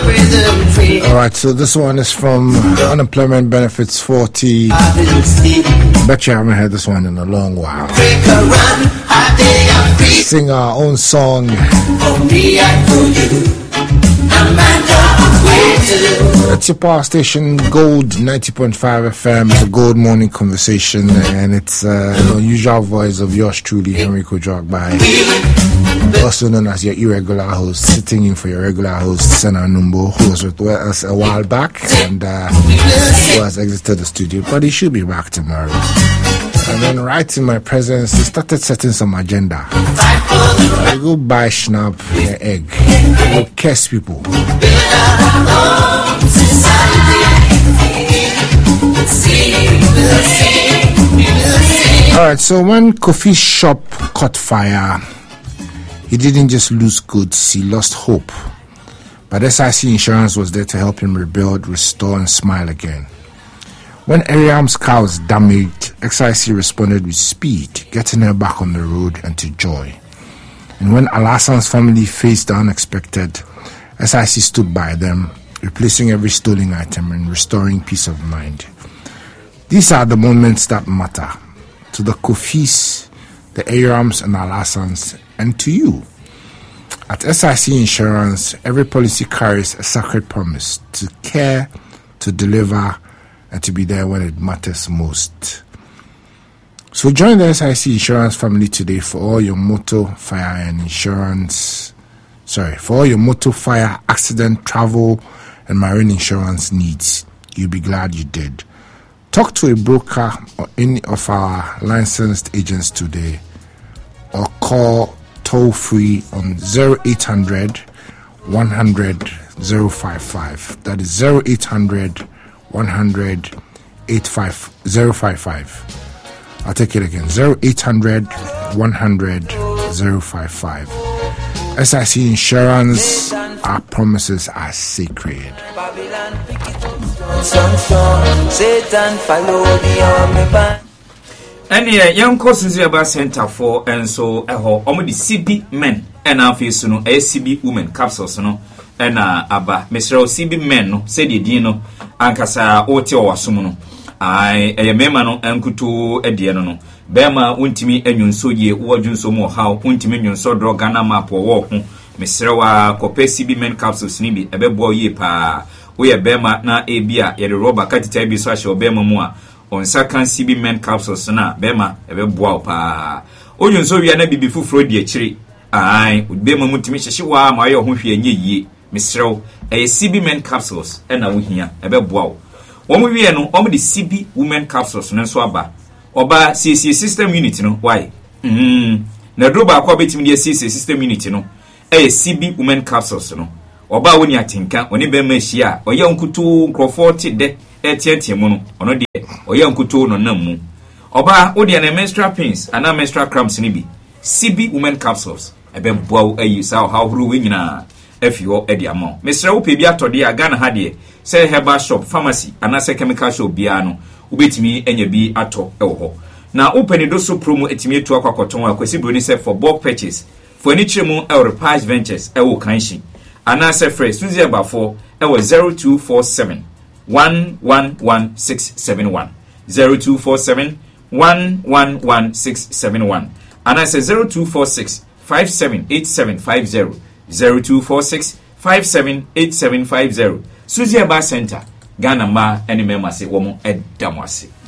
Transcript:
Alright, so this one is from Unemployment Benefits 40. Bet you haven't heard this one in a long while. Sing our own song. It's your power station, Gold 90.5 FM. It's a Gold Morning Conversation, and it's the usual voice of yours truly, Henry Kojogbai, also known as your irregular host, sitting in for your regular host, Senna Numbo, who was with us a while back and who has exited the studio, but he should be back tomorrow. And then right in my presence, he started setting some agenda. I go buy schnapp, the egg. I go curse people. Alright, so when Kofi's shop caught fire, he didn't just lose goods, he lost hope. But SIC Insurance was there to help him rebuild, restore, and smile again. When Ariam's car was damaged, XIC responded with speed, getting her back on the road and to joy. And when Alassan's family faced the unexpected, SIC stood by them, replacing every stolen item and restoring peace of mind. These are the moments that matter to the Kofis, the Ariams and Alassans, and to you. At SIC Insurance, every policy carries a sacred promise to care, to deliver, and to be there when it matters most. So join the SIC Insurance family today for all your motor, fire, and insurance. For all your motor, fire, accident, travel, and marine insurance needs. You'll be glad you did. Talk to a broker or any of our licensed agents today, or call toll free on 0800 100 055. That is 0800 100 055. I'll take it again. 0800 100 055. SIC Insurance, our promises are sacred. And yeah, young courses about Center for and so the CB men and our face no CB women capsules no and aba Mr. CB men no said the dino ankasa ote or sumuno. I a mema no enkuto ediano no. Bema untimi enyun so ye wodun so mo how untimi nyun so dro Ghana map wo ho mesrewa kope CB men capsules ni bi ebebo ye pa we bema na ebia ye rubber katita bi so ahye obema mu a on second CB men capsules na bema ebebo pa onyun so wi na bibi fufuro di akiri ai bema mutimi hyehye wa ma ye ho hwe enye yie mesrew CB men capsules na wo hia ebebo Omu wie no omu the CB women capsules no so aba oba CC system unit no why na droba akwa betimi the CC system unit no CB women capsules no oba woni atinka oni be ma hia oya nkutu nkrofort de etiatie mu no ono de oya nkutu no nam oba wo de na menstrual pains ana menstrual cramps ni bi CB women capsules ebe boaw ayi sa how huru we nyina afio edi amount mesra wo pe bi atode aga na ha de say herbal shop pharmacy anase chemical shop bia no ubetimi enya bi ato ewo ho na open do so promo etimi etu akwakoton akwesi broni say for bulk purchase for any chemu Repage Ventures ewo kanshi anase fresh suzi abafo ewo 0247 111671 0247 111671 anase 0246 578750 0246 578750 Suzy Aba Center Ghana ma eni mema se womo edamwase